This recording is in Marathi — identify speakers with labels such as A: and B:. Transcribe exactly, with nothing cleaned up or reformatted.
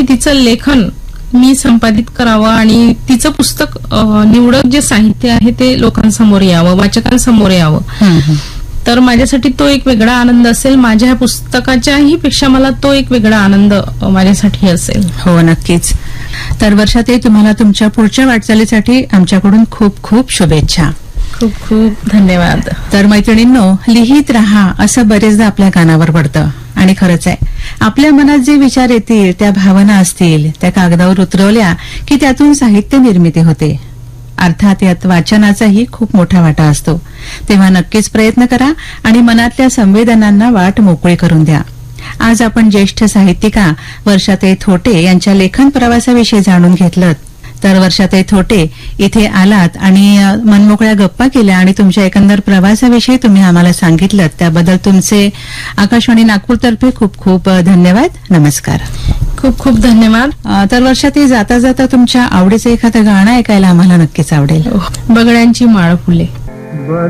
A: तिचं लेखन मी संपादित करावं आणि तिचं पुस्तक निवडक जे साहित्य आहे ते लोकांसमोर यावं, वाचकांसमोर यावं. तर माझ्यासाठी तो एक वेगळा आनंद असेल. माझ्या पुस्तकाच्याही पेक्षा मला तो एक वेगळा आनंद माझ्यासाठी असेल.
B: हो, नक्कीच. तर वर्षाताई, तुम्हाला तुमच्या पुढच्या वाटचालीसाठी आमच्याकडून खूप खूप शुभेच्छा.
A: खूप खूप धन्यवाद.
B: तर मैत्रिणींनो, लिहित राहा असं बरेचदा आपल्या कानावर पडतं आणि खरंच आहे. आपल्या मनात जे विचार येतील, त्या भावना असतील, त्या कागदावर उतरवल्या की त्यातून साहित्य निर्मिती होते. अर्थात यात वाचनाचाही खूप मोठा वाटा असतो. तेव्हा नक्कीच प्रयत्न करा आणि मनातल्या संवेदनांना वाट मोकळी करून द्या. आज आपण ज्येष्ठ साहित्यिका वर्षाताई थोटे यांच्या लेखन प्रवासाविषयी जाणून घेतलं. तर वर्षाताई थोटे इथे आलात आणि मनमोकळ्या गप्पा केल्या आणि तुमच्या एकंदर प्रवासाविषयी तुम्ही आम्हाला सांगितलं. त्याबद्दल तुमचे आकाशवाणी नागपूरतर्फे खूप खूप धन्यवाद. नमस्कार.
A: खूप खूप धन्यवाद.
B: तर वर्षाताई, जाता जाता तुमच्या आवडीचं एखादं गाणं ऐकायला आम्हाला नक्कीच आवडेल.
A: बगड्यांची माळ फुले.